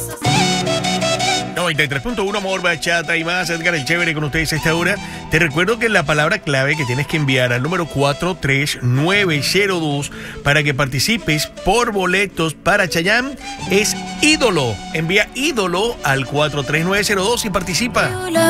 93.1 Amor, Bachata y más. Edgar el Chévere con ustedes a esta hora. Te recuerdo que la palabra clave que tienes que enviar al número 43902 para que participes por boletos para Chayanne es ídolo. Envía ídolo al 43902 y participa.